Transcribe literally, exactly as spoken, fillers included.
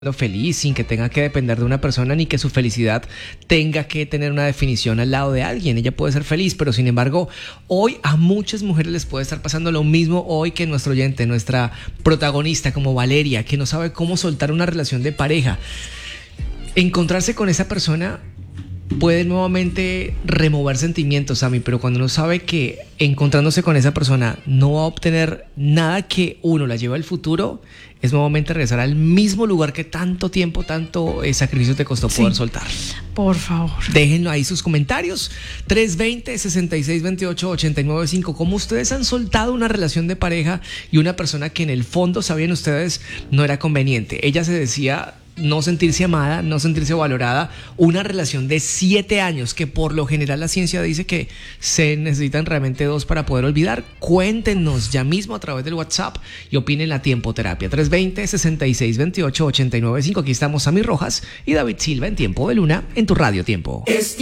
feliz sin que tenga que depender de una persona ni que su felicidad tenga que tener una definición al lado de alguien. Ella puede ser feliz, pero sin embargo hoy a muchas mujeres les puede estar pasando lo mismo hoy que nuestro oyente, nuestra protagonista como Valeria, que no sabe cómo soltar una relación de pareja. Encontrarse con esa persona puede nuevamente remover sentimientos, Sammy, pero cuando uno sabe que encontrándose con esa persona no va a obtener nada que uno la lleve al futuro, es nuevamente regresar al mismo lugar que tanto tiempo, tanto eh, sacrificio te costó Sí. poder soltar. Por favor. Déjenlo ahí sus comentarios. tres dos cero, seis seis dos ocho, ocho nueve cinco. ¿Cómo ustedes han soltado una relación de pareja y una persona que en el fondo sabían ustedes no era conveniente? Ella se decía no sentirse amada, no sentirse valorada. Una relación de siete años que por lo general la ciencia dice que se necesitan realmente dos para poder olvidar. Cuéntenos ya mismo a través del WhatsApp y opinen la Tiempo Terapia. tres dos cero, seis seis dos ocho, ocho nueve cinco. Aquí estamos Sammy Rojas y David Silva en Tiempo de Luna en tu Radio Tiempo.